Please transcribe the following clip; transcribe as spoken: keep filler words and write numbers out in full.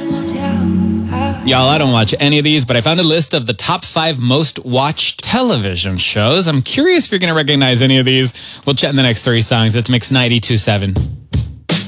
Y'all, I don't watch any of these, but I found a list of the top five most watched television shows. I'm curious if you're going to recognize any of these. We'll chat in the next three songs. It's Mix ninety-two point seven.